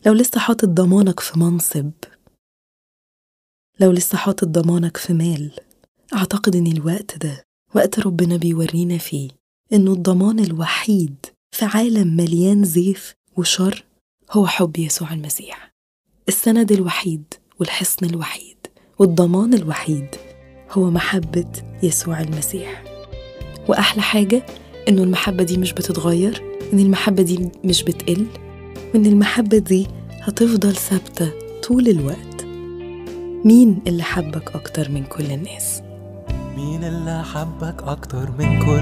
لو لسه حاطط ضمانك في منصب، لو لسه حاطط ضمانك في مال، أعتقد إن الوقت ده وقت ربنا بيورينا فيه إنه الضمان الوحيد في عالم مليان زيف وشر هو حب يسوع المسيح. السند الوحيد والحصن الوحيد والضمان الوحيد هو محبة يسوع المسيح. وأحلى حاجة إنه المحبة دي مش بتتغير، إن المحبة دي مش بتقل، وإن المحبة دي هتفضل ثابتة طول الوقت. مين اللي حبك أكتر من كل الناس؟ مين اللي حبك أكتر من كل